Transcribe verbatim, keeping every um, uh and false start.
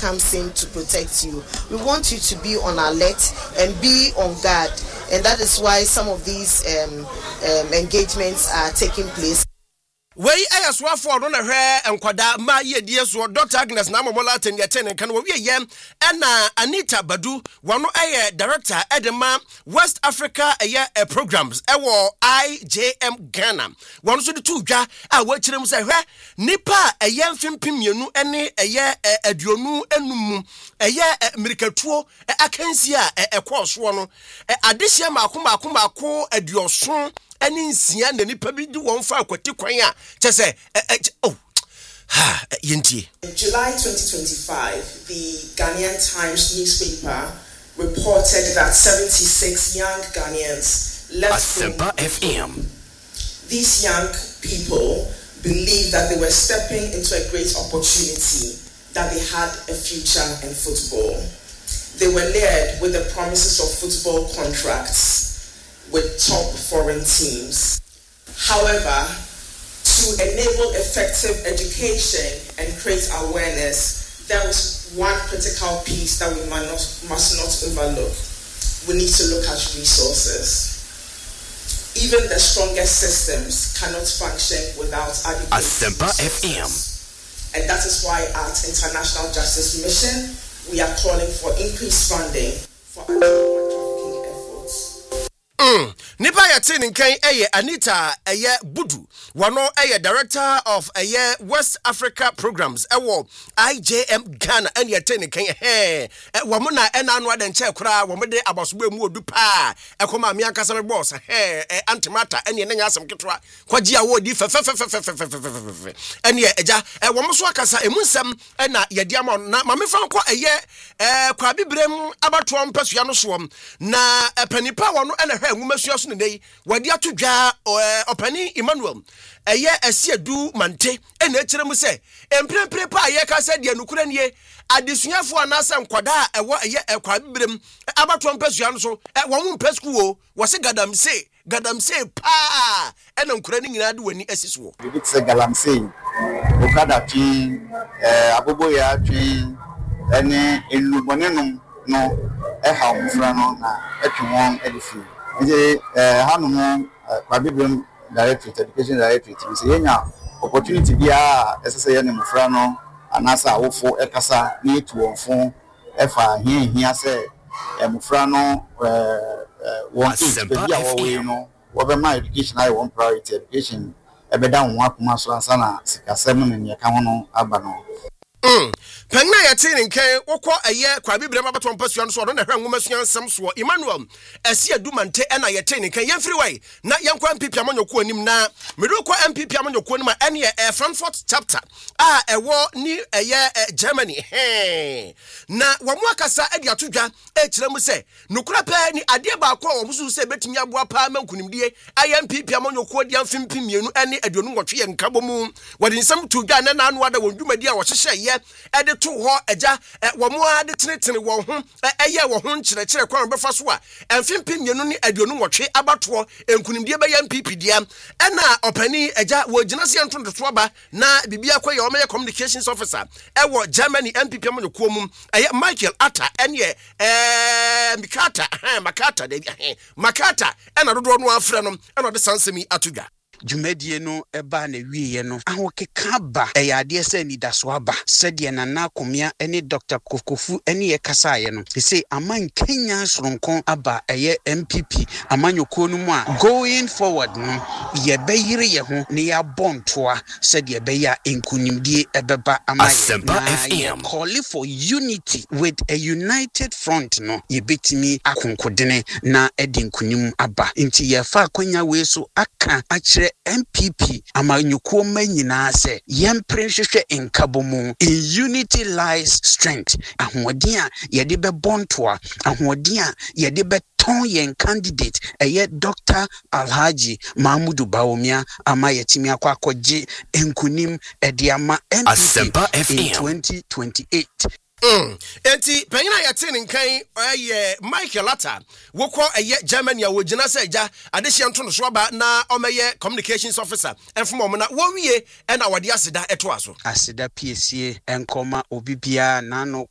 comes in to protect you. We want you to be on alert and be on guard, and that is why some of these um, um, engagements are taking place. Wey ayaswa for no na hwe enkwada ma ye die so Doctor Agnes na momola ten ye ten kan wo ye na Anita Badu wono aye director edema West Africa aye programs ewo I J M Ghana wono so de tu dwa a wo kirem se hwe nipa aye mfimpim mienu ene aye aduonu enum aye mirikatuo akansi a ekoso no adehia makoma akoma ako aduoso ani nsia na nipa bi di won fa akwati kwan a chese oh ha yenti. In July twenty twenty-five, the Ghanaian Times newspaper reported that seventy-six young Ghanaians left home. F M. These young people believed that they were stepping into a great opportunity, that they had a future in football. They were led with the promises of football contracts with top foreign teams. However, to enable effective education and create awareness, there was one critical piece that we must not, must not overlook. We need to look at resources. Even the strongest systems cannot function without adequate resources. And that is why at International Justice Mission, we are calling for increased funding for anti-trafficking efforts. Mm. Nipa ya tini nkai eye Anita eye Budu wano eye director of eye West Africa programs ewo I J M Ghana ene tini nkai he wamuna ena anwa de nche kura wamede abasogbe mu odu pa ekoma mi ankasa me boss he antimata ene nya asem ketwa kwaji a wo di fe fe fe fe fe fe ene eja wamoso akasa emunsem ena yedi ama na mamefa nko eye eh kwa bibrem abato mpasua no so na panipa wano ene he nwumasua so ne wadi atodwa opani Emmanuel eye asiedu mante ena ekire mu se emprempre pa ye ka se de nukura nie adesuafo anasa nkwada ewo eye ekwa bibrem abato mpasua no so won mpasku o wo se gadamse gadamse pa ena nkura ni nyina de wani asiso bibi se galamse okada twi eh aboboya twi ene enubonenum no e ha omfra no na etwe won edifi nje eh hanu kwa biblem directorate education directorate we say yenya opportunity bia esese ye ne mfra no anasa awofo ekasa na etu wonfo efa hin hin ase mfra no eh won bia wo we no wo be my education I want priority education ebeda ho akoma so asana sikasem no ne ka ho no aba no. Mm. Pengna ya tini nkai wokọ eye kwa bibrem abato mpasua no so no na hwa nwumasua nsem so Emmanuel asia dumante ena ye tini nkai yemfiri wai na yenkwa M P P amanyoko anim na medoko M P P amanyoko anim ene e Frankfurt chapter a ewo ni eye Germany he na wamu akasa edi atodwa e kire mu se nukura pa ni ade ba akọ wo musu se betimi aboa pa mankunimdie aye M P P amanyoko di amfimpi mienu ene aduonu nwotwe ye nkabo mu wadi nsem tudwa na na anu ada wondumadi a wo hyehye ede to ho eja womo ade tenetene wo ho eye wo ho nkyerɛkyerɛ kwan befa so a emfimpi mienu ni aduonu nwotwe abato enkunimdie be ya M P P dia ɛna opani eja wo gina se ntondo to aba na bibia kwa ye o me communications officer ewo Germany M P P amanyoko mu eye Michael Atta ene eh Mikata ha Makata de Makata ɛna dodo no afrɛ no ɛna de sansemi atodwa Jumedie no eba na wiye no ahokeka ba eyade se ni daso aba sede na na komia ene Doctor Kokofu ene ye kasaye no se aman Kenya soronko aba eye M P P amanyoko no mu a going forward no ye beyire ye ho ne ya bontoa sede be ya enkunimdie ebeba amaye calling for unity with a united front no ye betimi akonkodene na edinkunim aba nti ye fa akwanya we so aka akire M P P amanyuko manyina se yempre hwehwe enkabomu. In unity lies strength. Ahoɔden a yɛde bɛbɔntoa, ahoɔden a yɛde bɛtɔn yɛn candidate ɛyɛ Doctor Alhaji Mahmudu Bawumia ama yɛtimi akɔ akɔgye enkunim ɛde ama M P P in twenty twenty-eight. Mm. Enti penyina ya tini nkai eye Michael Atta wokọ eye Germany a wogina se ja adehia nto no so aba na omeye communications officer enfom mo na wowie e na wade aseda eto aso aseda P S A enkoma obibia na no